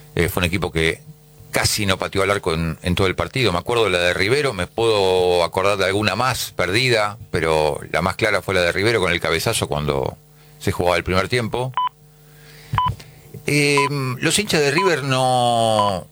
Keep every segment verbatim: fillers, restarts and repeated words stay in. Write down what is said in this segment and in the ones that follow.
Eh, fue un equipo que casi no pateó al arco en, en todo el partido. Me acuerdo de la de Rivero, me puedo acordar de alguna más perdida, pero la más clara fue la de Rivero con el cabezazo cuando se jugaba el primer tiempo. Eh, los hinchas de River no...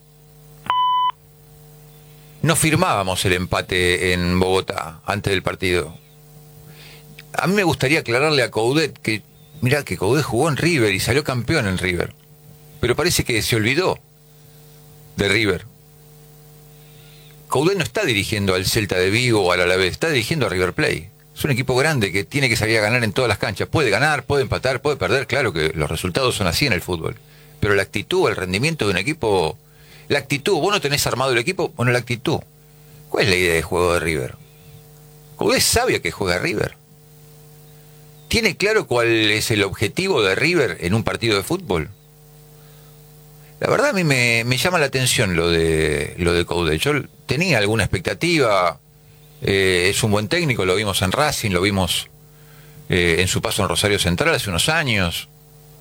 No firmábamos el empate en Bogotá antes del partido. A mí me gustaría aclararle a Coudet que, mirá, que Coudet jugó en River y salió campeón en River. Pero parece que se olvidó de River. Coudet no está dirigiendo al Celta de Vigo o al Alavés, está dirigiendo a River Plate. Es un equipo grande que tiene que salir a ganar en todas las canchas. Puede ganar, puede empatar, puede perder. Claro que los resultados son así en el fútbol. Pero la actitud, el rendimiento de un equipo... La actitud, vos no tenés armado el equipo, bueno, la actitud. ¿Cuál es la idea de juego de River? Coudet sabe a qué juega River. ¿Tiene claro cuál es el objetivo de River en un partido de fútbol? La verdad a mí me, me llama la atención lo de lo de Coudet. Yo tenía alguna expectativa, eh, es un buen técnico, lo vimos en Racing, lo vimos eh, en su paso en Rosario Central hace unos años.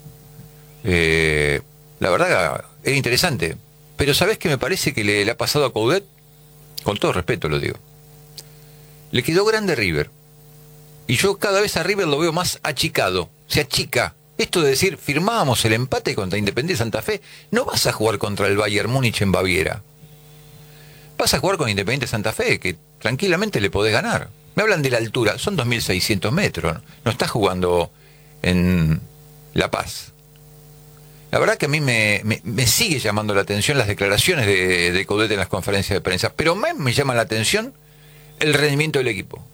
Eh, la verdad era interesante. Pero ¿sabés qué me parece que le, le ha pasado a Coudet? Con todo respeto lo digo. Le quedó grande River. Y yo cada vez a River lo veo más achicado. Se achica. Esto de decir, firmábamos el empate contra Independiente Santa Fe, no vas a jugar contra el Bayern Múnich en Baviera. Vas a jugar con Independiente Santa Fe, que tranquilamente le podés ganar. Me hablan de la altura, son dos mil seiscientos metros. No estás jugando en La Paz. La verdad que a mí me, me, me sigue llamando la atención las declaraciones de, de Coudet en las conferencias de prensa, pero más me llama la atención el rendimiento del equipo.